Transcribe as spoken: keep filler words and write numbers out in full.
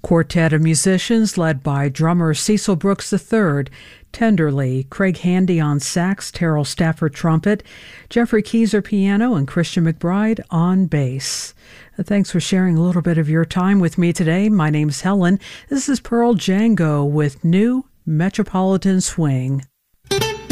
Quartet of musicians led by drummer Cecil Brooks the third, Tenderly, Craig Handy on sax, Terrell Stafford trumpet, Jeffrey Keyser piano, and Christian McBride on bass. Thanks for sharing a little bit of your time with me today. My name's Helen. This is Pearl Django with New Metropolitan Swing.